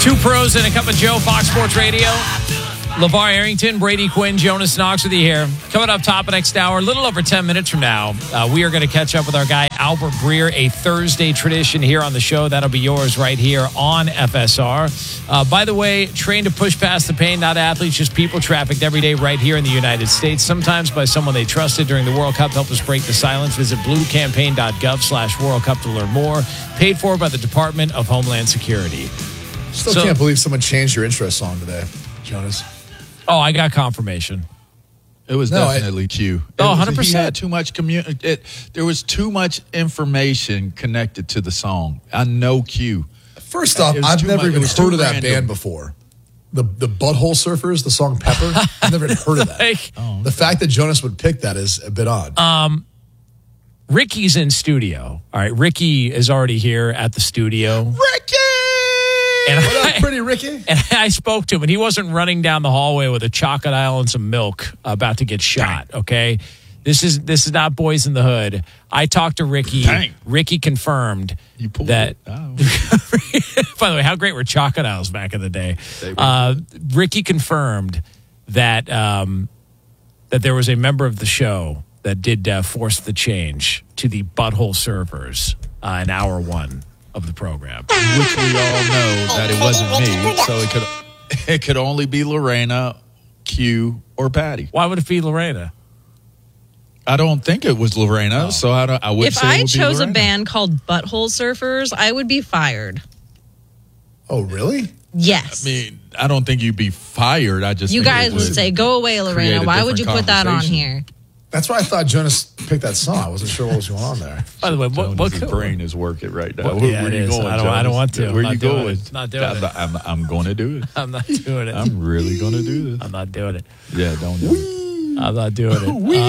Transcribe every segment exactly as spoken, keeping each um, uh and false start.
Two pros and a cup of Joe, Fox Sports Radio. LeVar Arrington, Brady Quinn, Jonas Knox with you here. Coming up top of next hour, a little over ten minutes from now, uh, we are going to catch up with our guy, Albert Breer, a Thursday tradition here on the show. That'll be yours right here on F S R. Uh, by the way, trained to push past the pain, not athletes, just people trafficked every day right here in the United States, sometimes by someone they trusted during the World Cup. Help us break the silence. Visit bluecampaign.gov slash World Cup to learn more. Paid for by the Department of Homeland Security. Still so, can't believe someone changed your interest song today, Jonas. Oh, I got confirmation. It was no, definitely I, Q. Oh, was, one hundred percent. He had too much commu- it, There was too much information connected to the song. I know Q. First off, I've never much, even heard of that random. band before. The the Butthole Surfers, the song Pepper. I've never even heard of that. like, oh, okay. The fact that Jonas would pick that is a bit odd. Um, Ricky's in studio. All right, Ricky is already here at the studio. Ricky! And what up, I, pretty Ricky? And I spoke to him, and he wasn't running down the hallway with a chocolate aisle and some milk about to get shot, okay? This is this is not Boys in the Hood. I talked to Ricky. Dang. Ricky confirmed you pulled that. Oh. By the way, how great were chocolate aisles back in the day? Uh, Ricky confirmed that um, that there was a member of the show that did uh, force the change to the Butthole Surfers uh, in hour one of the program, which we all know that it wasn't me, so it could it could only be Lorena, Q, or Patty. Why would it be Lorena? I don't think it was Lorena, oh. so I don't. I would if say I it would chose be a band called Butthole Surfers, I would be fired. Oh, really? Yes. I mean, I don't think you'd be fired. I just you think guys would say, "Go away, Lorena." Why would you put that on here? That's why I thought Jonas picked that song. I wasn't sure what was going on there. By the way, what, what Jonas' brain is working right now. What, Where, yeah, where are you going, I don't, I don't want to. Where are you going? It. Not doing I'm, it. I'm, I'm going to do it. I'm not doing it. I'm really going to do this. I'm not doing it. Yeah, don't do it. I'm not doing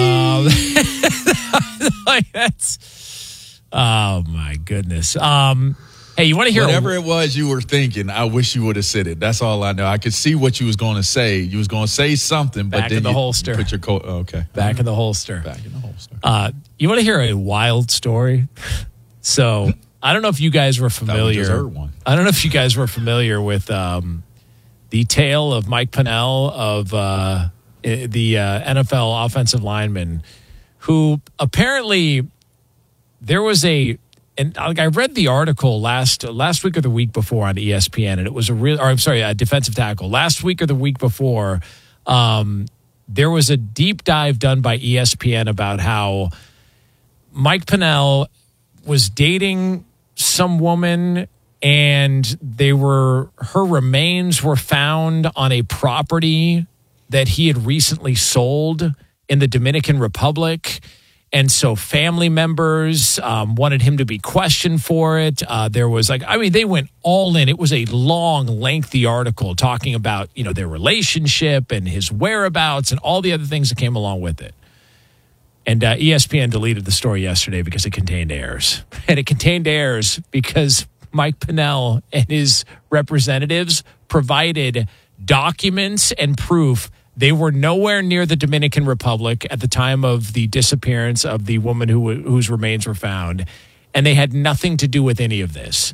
it. Um, like that's. Oh my goodness. Um, hey, you want to hear whatever a, it was you were thinking? I wish you would have said it. That's all I know. I could see what you was going to say. You was going to say something, but back then in the you holster. Put your coat. Oh, okay, back in the holster. Back in the holster. Uh, you want to hear a wild story? So I don't know if you guys were familiar. That one. One. I don't know if you guys were familiar with um, the tale of Mike Pennell of uh, the uh, N F L offensive lineman, who apparently there was a. And I read the article last last week or the week before on E S P N, and it was a real. Or I'm sorry, a defensive tackle. Last week or the week before, um, there was a deep dive done by E S P N about how Mike Pennell was dating some woman, and they were her remains were found on a property that he had recently sold in the Dominican Republic. And so family members um, wanted him to be questioned for it. Uh, there was like, I mean, they went all in. It was a long, lengthy article talking about, you know, their relationship and his whereabouts and all the other things that came along with it. And uh, E S P N deleted the story yesterday because it contained errors. And it contained errors because Mike Pennell and his representatives provided documents and proof they were nowhere near the Dominican Republic at the time of the disappearance of the woman who whose remains were found, and they had nothing to do with any of this.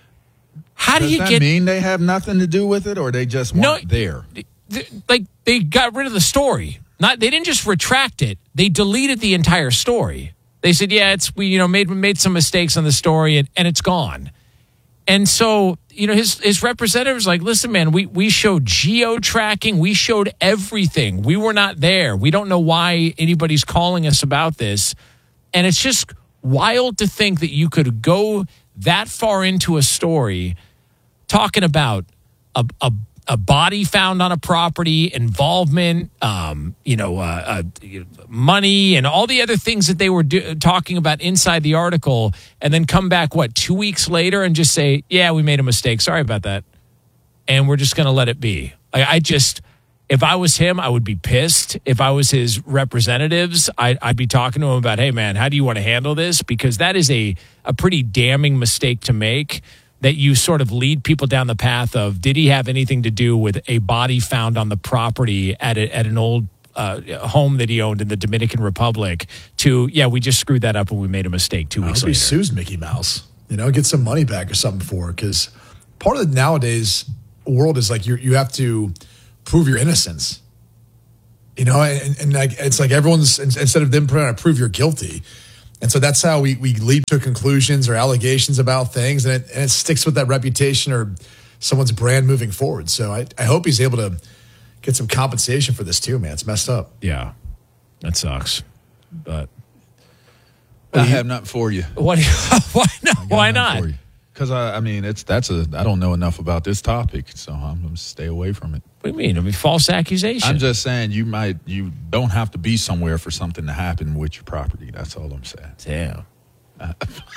How Does do you that get? Mean they have nothing to do with it, or they just weren't no, there? Like they got rid of the story. Not they didn't just retract it; they deleted the entire story. They said, "Yeah, it's we you know made made some mistakes on the story, and, and it's gone." And so, you know, his his representative was like, listen, man, we, we showed geo-tracking. We showed everything. We were not there. We don't know why anybody's calling us about this. And it's just wild to think that you could go that far into a story talking about a, a, a body found on a property, involvement, um, you know, uh, uh, money, and all the other things that they were do- talking about inside the article, and then come back, what, two weeks later and just say, yeah, we made a mistake. Sorry about that. And we're just going to let it be. I, I just, if I was him, I would be pissed. If I was his representatives, I, I'd be talking to him about, hey, man, how do you want to handle this? Because that is a, a pretty damning mistake to make, that you sort of lead people down the path of, did he have anything to do with a body found on the property at a, at an old uh, home that he owned in the Dominican Republic, to, yeah, we just screwed that up and we made a mistake two I weeks hope later. He sues Mickey Mouse, you know, get some money back or something for it. Because part of it nowadays, world is like you you have to prove your innocence. You know, and, and like it's like everyone's, instead of them trying to prove you're guilty. And so that's how we, we leap to conclusions or allegations about things, and it, and it sticks with that reputation or someone's brand moving forward. So I, I hope he's able to get some compensation for this too, man. It's messed up. Yeah, that sucks. But I have nothing for you. What? Why not? Why not? Because I, I mean, it's that's a. I don't know enough about this topic, so I'm going to stay away from it. What do you mean? I mean, false accusation. I'm just saying you might. You don't have to be somewhere for something to happen with your property. That's all I'm saying. Damn. Uh,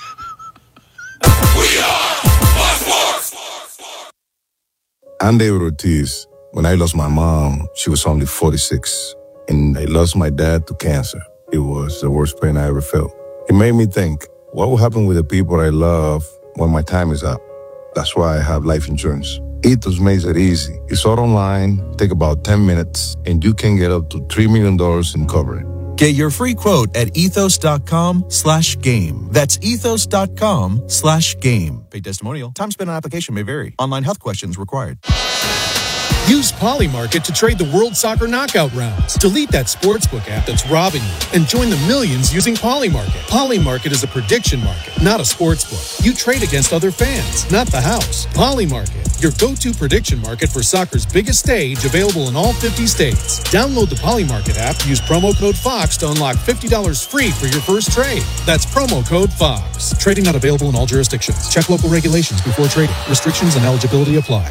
we are Sports. I'm David Ortiz. When I lost my mom, she was only forty-six, and I lost my dad to cancer. It was the worst pain I ever felt. It made me think, what will happen with the people I love when my time is up? That's why I have life insurance. Ethos makes it easy. It's all online, take about ten minutes, and you can get up to three million dollars in coverage. Get your free quote at ethos.com slash game. That's ethos.com slash game. Paid testimonial. Time spent on application may vary. Online health questions required. Use Polymarket to trade the World Soccer Knockout rounds. Delete that sportsbook app that's robbing you and join the millions using Polymarket. Polymarket is a prediction market, not a sportsbook. You trade against other fans, not the house. Polymarket, your go-to prediction market for soccer's biggest stage, available in all fifty states. Download the Polymarket app, use promo code FOX to unlock fifty dollars free for your first trade. That's promo code FOX. Trading not available in all jurisdictions. Check local regulations before trading. Restrictions and eligibility apply.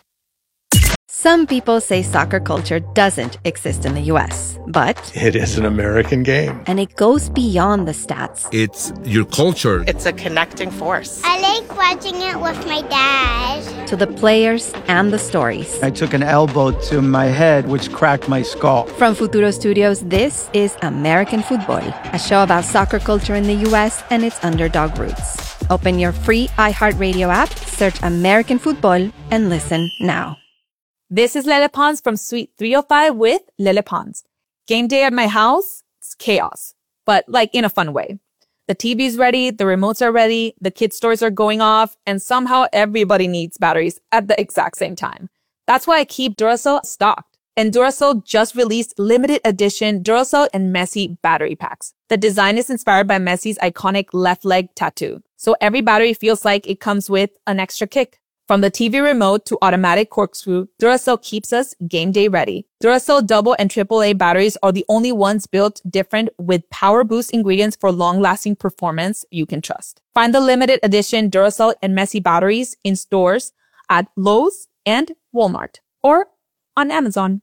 Some people say soccer culture doesn't exist in the U S, but it is an American game. And it goes beyond the stats. It's your culture. It's a connecting force. I like watching it with my dad. To the players and the stories. I took an elbow to my head, which cracked my skull. From Futuro Studios, this is American Football, a show about soccer culture in the U S and its underdog roots. Open your free iHeartRadio app, search American Football, and listen now. This is Lele Pons from Suite three oh five with Lele Pons. Game day at my house, it's chaos, but like in a fun way. The T V's ready, the remotes are ready, the kids' toys are going off, and somehow everybody needs batteries at the exact same time. That's why I keep Duracell stocked. And Duracell just released limited edition Duracell and Messi battery packs. The design is inspired by Messi's iconic left leg tattoo, so every battery feels like it comes with an extra kick. From the T V remote to automatic corkscrew, Duracell keeps us game day ready. Duracell double and triple A batteries are the only ones built different with power boost ingredients for long-lasting performance you can trust. Find the limited edition Duracell and Messi batteries in stores at Lowe's and Walmart or on Amazon.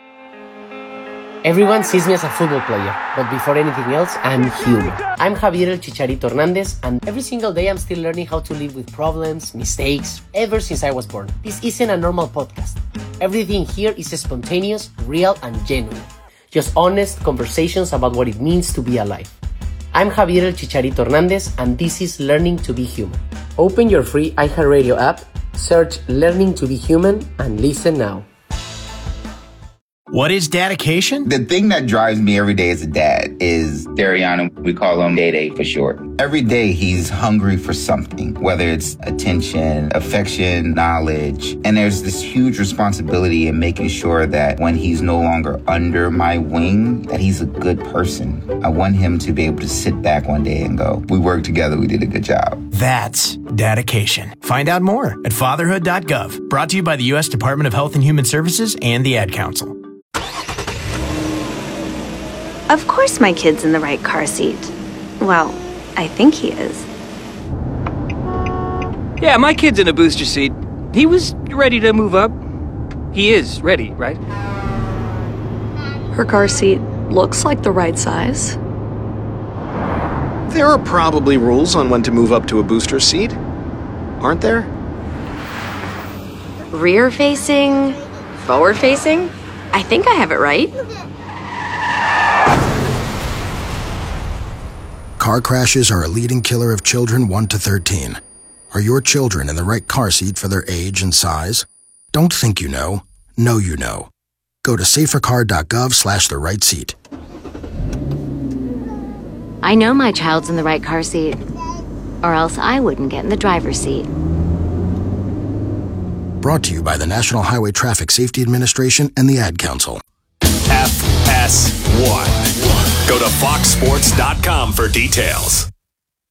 Everyone sees me as a football player, but before anything else, I'm human. I'm Javier El Chicharito Hernandez, and every single day I'm still learning how to live with problems, mistakes, ever since I was born. This isn't a normal podcast. Everything here is spontaneous, real, and genuine. Just honest conversations about what it means to be alive. I'm Javier El Chicharito Hernandez, and this is Learning to be Human. Open your free iHeartRadio app, search Learning to be Human, and listen now. What is dedication? The thing that drives me every day as a dad is Dariana. We call him Day Day for short. Every day he's hungry for something, whether it's attention, affection, knowledge. And there's this huge responsibility in making sure that when he's no longer under my wing, that he's a good person. I want him to be able to sit back one day and go, we worked together, we did a good job. That's dedication. Find out more at fatherhood dot gov. Brought to you by the U S Department of Health and Human Services and the Ad Council. Of course my kid's in the right car seat. Well, I think he is. Yeah, my kid's in a booster seat. He was ready to move up. He is ready, right? Her car seat looks like the right size. There are probably rules on when to move up to a booster seat, aren't there? Rear facing, forward facing? I think I have it right. Car crashes are a leading killer of children one to thirteen. Are your children in the right car seat for their age and size? Don't think you know. Know you know. Go to safercar.gov slash the right seat. I know my child's in the right car seat, or else I wouldn't get in the driver's seat. brought to you by the National Highway Traffic Safety Administration and the Ad Council. F S one. Go to fox sports dot com for details.